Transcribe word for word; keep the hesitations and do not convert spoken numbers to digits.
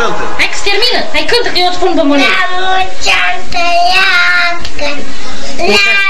cântă. Hai că se termină. Hai cântă că eu îți pun bombonie. La mulți ani trăiască. La